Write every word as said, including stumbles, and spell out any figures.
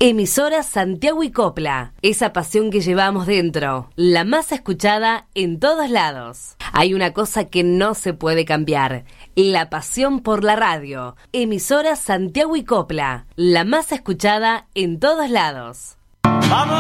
Emisora Santiago y Copla, esa pasión que llevamos dentro, la más escuchada en todos lados. Hay una cosa que no se puede cambiar, la pasión por la radio. Emisora Santiago y Copla, la más escuchada en todos lados. ¡Vamos!